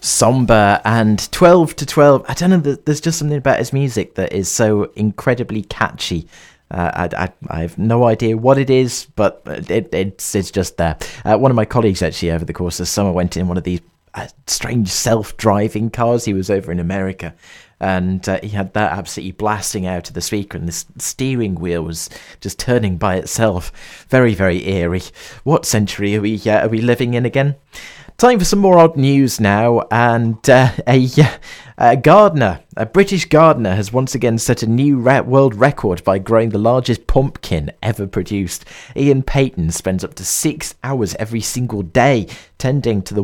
somber and 12 to 12. I don't know, there's just something about his music that is so incredibly catchy. I have no idea what it is, but it's just there. One of my colleagues actually over the course of summer went in one of these strange self-driving cars. He was over in America, and he had that absolutely blasting out of the speaker, and this steering wheel was just turning by itself. Very, very eerie. What century are we living in again? Time for some more odd news now, and a gardener, a British gardener, has once again set a new world record by growing the largest pumpkin ever produced. Ian Payton spends up to 6 hours every single day tending to the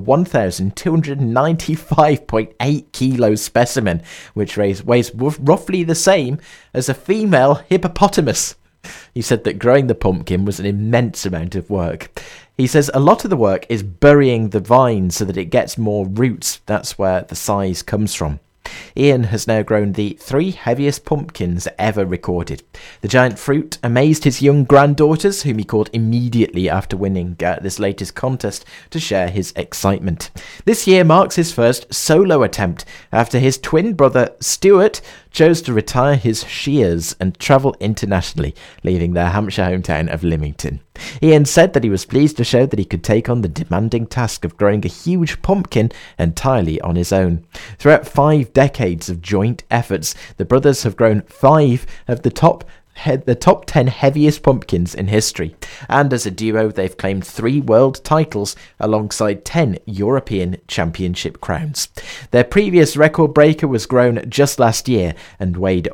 1,295.8 kilo specimen, which weighs roughly the same as a female hippopotamus. He said that growing the pumpkin was an immense amount of work. He says a lot of the work is burying the vine so that it gets more roots. That's where the size comes from. Ian has now grown the 3 heaviest pumpkins ever recorded. The giant fruit amazed his young granddaughters, whom he called immediately after winning this latest contest to share his excitement. This year marks his first solo attempt after his twin brother Stuart chose to retire his shears and travel internationally, leaving their Hampshire hometown of Lymington. Ian said that he was pleased to show that he could take on the demanding task of growing a huge pumpkin entirely on his own. Throughout 5 decades of joint efforts, the brothers have grown 5 of the top 10 heaviest pumpkins in history, and as a duo they've claimed 3 world titles alongside 10 European Championship crowns. Their previous record breaker was grown just last year and weighed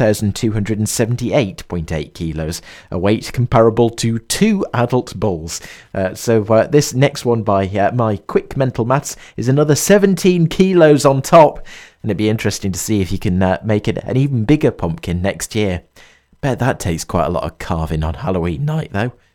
1,278.8 kilos, a weight comparable to 2 adult bulls. So this next one by my quick mental maths is another 17 kilos on top, and it'd be interesting to see if you can make it an even bigger pumpkin next year. Bet that takes quite a lot of carving on Halloween night, though.